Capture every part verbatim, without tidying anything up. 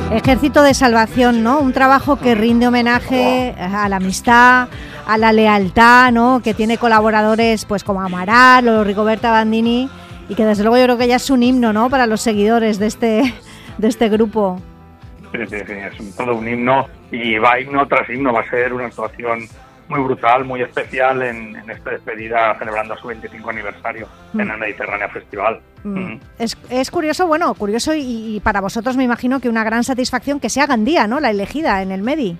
Ejército de Salvación, ¿no? Un trabajo que rinde homenaje a la amistad, a la lealtad, ¿no? Que tiene colaboradores pues como Amaral o Rigoberta Bandini y que desde luego yo creo que ya es un himno, ¿no? Para los seguidores de este de este grupo. Sí, sí, sí, es un, todo un himno y va himno tras himno, va a ser una actuación muy brutal, muy especial en, en esta despedida celebrando su veinticinco aniversario mm. en el Mediterránea Festival. Mm. Mm. Es, es curioso, bueno, curioso y, y para vosotros me imagino que una gran satisfacción que sea Gandía, ¿no? La elegida en el Medi.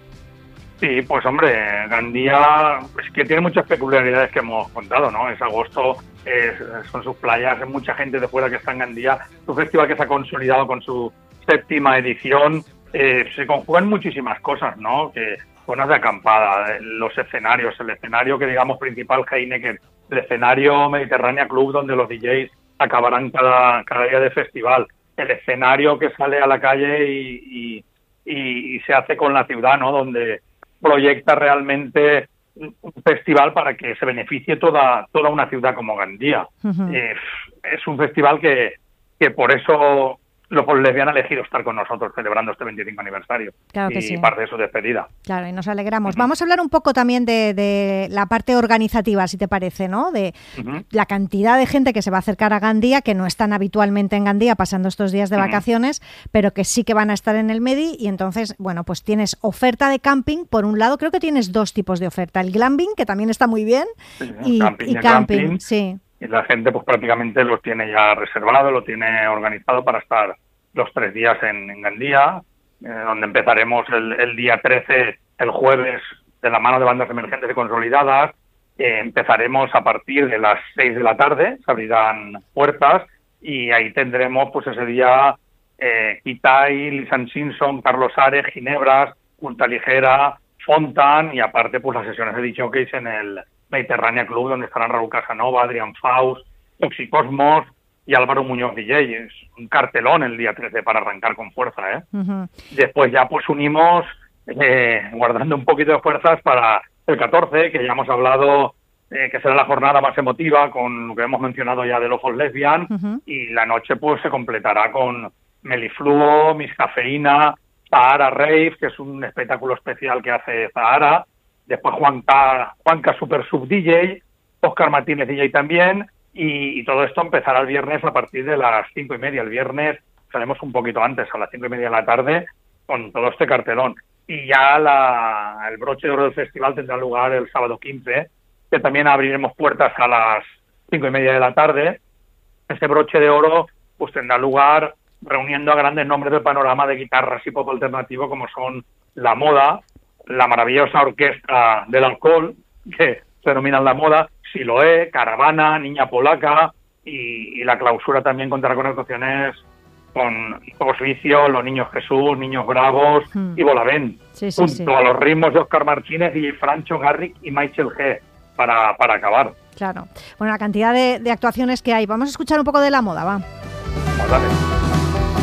Sí, pues hombre, Gandía es que tiene muchas peculiaridades que hemos contado, ¿no? Es agosto, es, son sus playas, hay mucha gente de fuera que está en Gandía, es un festival que se ha consolidado con su séptima edición, eh, se conjugan muchísimas cosas, ¿no? Que zonas de acampada, los escenarios, el escenario que digamos principal Heineken, el escenario Mediterránea Club donde los D Js acabarán cada, cada día de festival, el escenario que sale a la calle y, y, y, y se hace con la ciudad, ¿no? Donde proyecta realmente un festival para que se beneficie toda toda una ciudad como Gandía. Uh-huh. Eh, es un festival que, que por eso los lesbianos han elegido estar con nosotros celebrando este veinticinco aniversario claro que y sí. parte de su despedida. Claro, y nos alegramos. Uh-huh. Vamos a hablar un poco también de, de la parte organizativa, si te parece, ¿no? De uh-huh. la cantidad de gente que se va a acercar a Gandía, que no están habitualmente en Gandía pasando estos días de uh-huh. vacaciones, pero que sí que van a estar en el Medi y entonces, bueno, pues tienes oferta de camping. Por un lado, creo que tienes dos tipos de oferta. El glamping, que también está muy bien, sí, y, camping, y camping, camping, sí. Y la gente pues prácticamente lo tiene ya reservado, lo tiene organizado para estar los tres días en, en Gandía, eh, donde empezaremos el, el día trece, el jueves, de la mano de bandas emergentes y consolidadas. Eh, empezaremos a partir de las seis de la tarde, se abrirán puertas y ahí tendremos pues ese día eh, Kitai, Lisan Simpson, Carlos Ares, Ginebras, Punta Ligera, Fontan y aparte pues las sesiones de D Js en el Mediterránea Club, donde estarán Raúl Casanova, Adrián Faust, Toxicosmos y Álvaro Muñoz D J. Es un cartelón el día trece para arrancar con fuerza, ¿eh? Uh-huh. Después ya pues unimos, eh, guardando un poquito de fuerzas para el catorce, que ya hemos hablado, eh, que será la jornada más emotiva, con lo que hemos mencionado ya de Lofos Lesbian, uh-huh. y la noche pues se completará con Melifluo, Miss Cafeína, Zahara Rave, que es un espectáculo especial que hace Zahara, después Juanca, Juanca Super Sub D J, Óscar Martínez D J también. Y, y todo esto empezará el viernes a partir de las cinco y media. El viernes salimos un poquito antes, a las cinco y media de la tarde, con todo este cartelón. Y ya la, el broche de oro del festival tendrá lugar el sábado quince, que también abriremos puertas a las cinco y media de la tarde. Este broche de oro pues tendrá lugar reuniendo a grandes nombres del panorama de guitarras y pop alternativo, como son La Moda, la maravillosa Orquesta del Alcohol, que se denominan La Moda, Siloé, Caravana, Niña Polaca y, y la clausura también contará con actuaciones con Pocos Vicios, Los Niños Jesús, Niños Bravos mm. y Bolavent, sí, sí, junto sí. a los ritmos de Óscar Martínez y Francho Garrick y Michael G. para, para acabar. Claro. Bueno, la cantidad de, de actuaciones que hay. Vamos a escuchar un poco de La Moda, va. Vamos, dale.